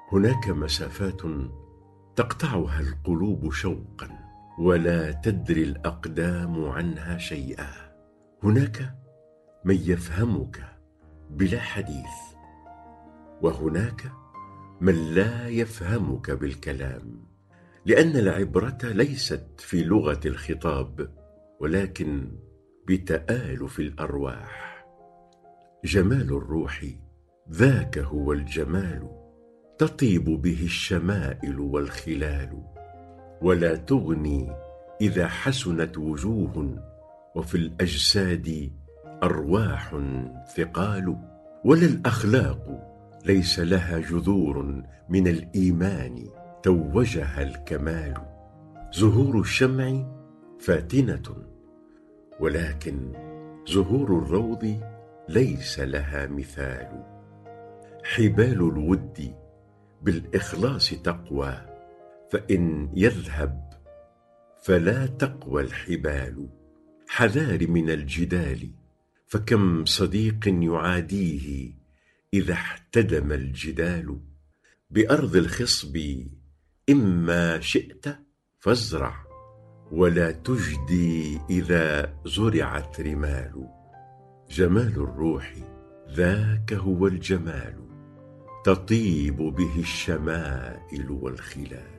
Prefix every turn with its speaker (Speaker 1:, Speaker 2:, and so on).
Speaker 1: هناك مسافات تقطعها القلوب شوقا ولا تدري الأقدام عنها شيئا. هناك من يفهمك بلا حديث، وهناك من لا يفهمك بالكلام، لأن العبرة ليست في لغة الخطاب ولكن بتآلف الأرواح. جمال الروح ذاك هو الجمال، تطيب به الشمائل والخلال، ولا تغني إذا حسنت وجوه وفي الأجساد أرواح ثقال. ولا الأخلاق ليس لها جذور من الإيمان توجها الكمال. زهور الشمع فاتنة، ولكن زهور الروض ليس لها مثال. حبال الود بالإخلاص تقوى، فإن يذهب فلا تقوى الحبال. حذار من الجدال، فكم صديق يعاديه إذا احتدم الجدال. بأرض الخصب إما شئت فازرع، ولا تجدي إذا زرعت رمال. جمال الروح ذاك هو الجمال، تطيب به الشمائل والخلال.